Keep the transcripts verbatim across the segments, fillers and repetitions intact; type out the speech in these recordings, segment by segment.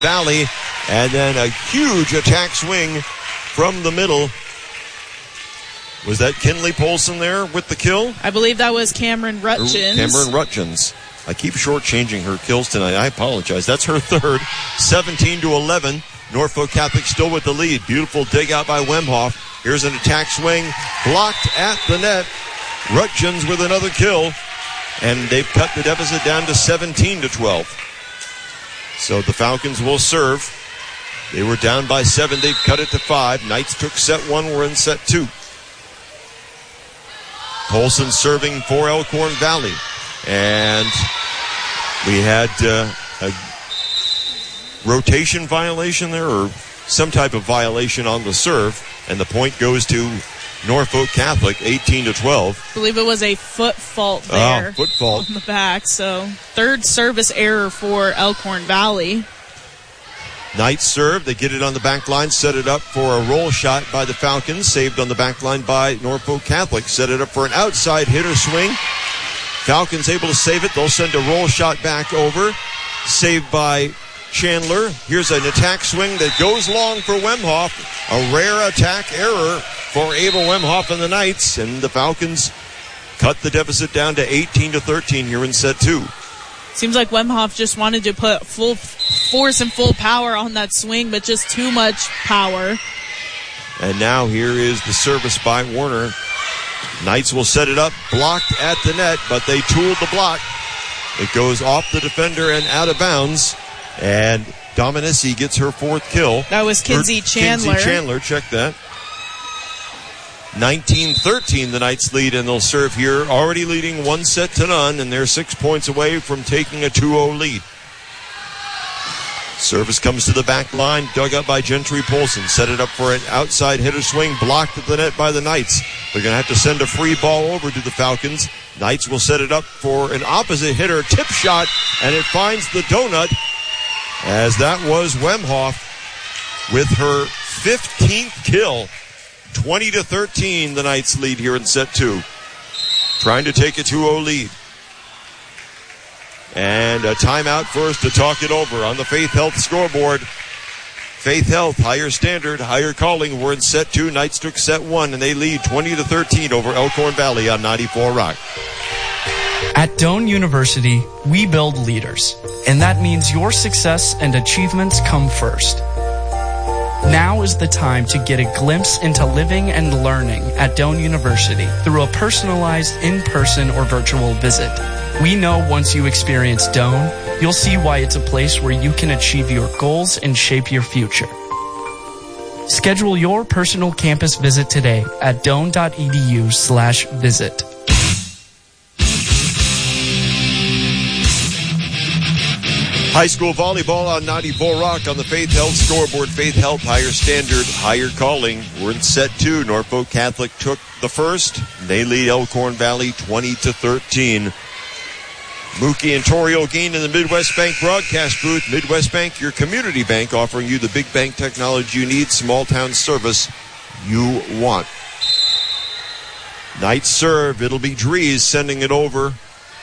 Valley, and then a huge attack swing from the middle. Was that Kinley Polson there with the kill? I believe that was Cameron Rutjens. Cameron Rutjens. I keep shortchanging her kills tonight. I apologize. That's her third. seventeen to eleven. Norfolk Catholic still with the lead. Beautiful dig out by Wemhoff. Here's an attack swing. Blocked at the net. Rutjens with another kill. And they've cut the deficit down to seventeen to twelve. So the Falcons will serve. They were down by seven. They've cut it to five. Knights took set one. We're in set two. Polson serving for Elkhorn Valley. And we had uh, a rotation violation there, or some type of violation on the serve. And the point goes to Norfolk Catholic, eighteen to twelve. I believe it was a foot fault there. Oh, foot fault. On the back. So third service error for Elkhorn Valley. Knights serve. They get it on the back line, set it up for a roll shot by the Falcons. Saved on the back line by Norfolk Catholic. Set it up for an outside hitter swing. Falcons able to save it. They'll send a roll shot back over. Saved by Chandler. Here's an attack swing that goes long for Wemhoff. A rare attack error for Abel Wemhoff and the Knights. And the Falcons cut the deficit down to eighteen to thirteen here in set two. Seems like Wemhoff just wanted to put full force and full power on that swing, but just too much power. And now here is the service by Warner. Knights will set it up, blocked at the net, but they tooled the block. It goes off the defender and out of bounds. And Dominici gets her fourth kill. That was Kinsey Her, Chandler. Kinsey Chandler, check that. nineteen thirteen the Knights lead, and they'll serve here, already leading one set to none, and they're six points away from taking a two oh lead. Service comes to the back line, dug up by Gentry Polson. Set it up for an outside hitter swing, blocked at the net by the Knights. They're going to have to send a free ball over to the Falcons. Knights will set it up for an opposite hitter tip shot, and it finds the donut, as that was Wemhoff with her fifteenth kill. twenty to thirteen, the Knights lead here in set two. Trying to take a two oh lead. And a timeout first to talk it over on the Faith Health scoreboard. Faith Health, higher standard, higher calling. We're in set two. Knights took set one, and they lead twenty to thirteen over Elkhorn Valley on ninety-four Rock. At Doane University, we build leaders, and that means your success and achievements come first. Now is the time to get a glimpse into living and learning at Doane University through a personalized in-person or virtual visit. We know once you experience Doane, you'll see why it's a place where you can achieve your goals and shape your future. Schedule your personal campus visit today at doane.edu slash visit. High school volleyball on ninety-four Rock on the Faith Health scoreboard. Faith Health, higher standard, higher calling. We're in set two. Norfolk Catholic took the first. They lead Elkhorn Valley twenty to thirteen. Mookie and Tori O'Gean in the Midwest Bank broadcast booth. Midwest Bank, your community bank, offering you the big bank technology you need, small town service you want. Knights serve. It'll be Dries sending it over.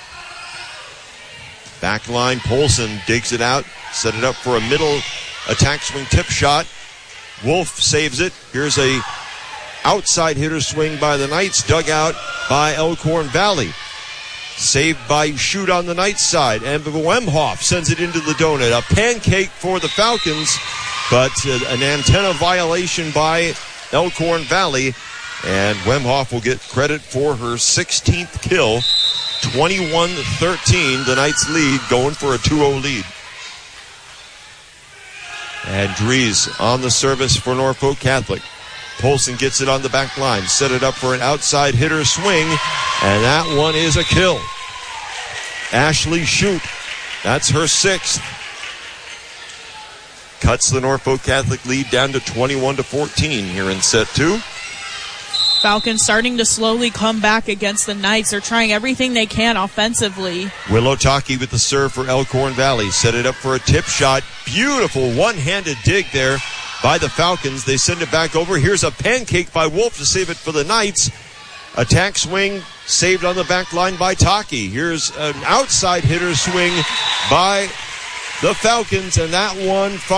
Back line, Polson digs it out, set it up for a middle attack swing tip shot. Wolf saves it. Here's a outside hitter swing by the Knights, dug out by Elkhorn Valley. Saved by Shoot on the Knights side, and Wemhoff sends it into the donut. A pancake for the Falcons, but an antenna violation by Elkhorn Valley, and Wemhoff will get credit for her sixteenth kill. twenty-one thirteen, the Knights lead, going for a two oh lead. And Dries on the service for Norfolk Catholic. Polson gets it on the back line, set it up for an outside hitter swing, and that one is a kill. Ashley Shute, that's her sixth. Cuts the Norfolk Catholic lead down to twenty-one to fourteen here in set two. Falcons starting to slowly come back against the Knights. They're trying everything they can offensively. Willow Taki with the serve for Elkhorn Valley. Set it up for a tip shot. Beautiful one-handed dig there by the Falcons. They send it back over. Here's a pancake by Wolf to save it for the Knights. Attack swing saved on the back line by Taki. Here's an outside hitter swing by the Falcons, and that one